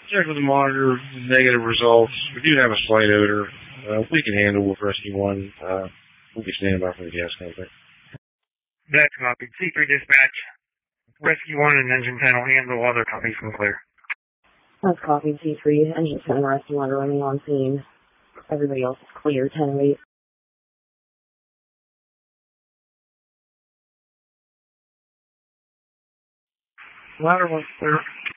Check with the monitor, negative results. We do have a slight odor. We can handle with Rescue 1. We'll be standing by for the gas company. That's copied. C3 dispatch. Rescue 1 and Engine 10 will handle, other copies from clear. That's copied. C3. Engine 10 and Rescue 1 are running on scene. Everybody else is clear. 10-8. Ladder 1 clear.